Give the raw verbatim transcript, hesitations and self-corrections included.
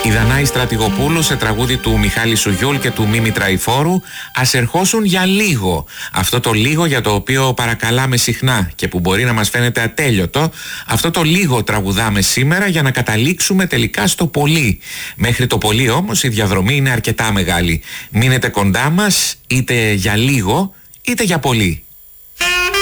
Η Δανάη Στρατηγοπούλου σε τραγούδι του Μιχάλη Σουγιούλ και του Μίμη Τραϊφόρου, ας ερχόσουν για λίγο. Αυτό το λίγο για το οποίο παρακαλάμε συχνά και που μπορεί να μας φαίνεται ατέλειωτο, αυτό το λίγο τραγουδάμε σήμερα για να καταλήξουμε τελικά στο πολύ. Μέχρι το πολύ όμως η διαδρομή είναι αρκετά μεγάλη. Μείνετε κοντά μας είτε για λίγο είτε για πολύ.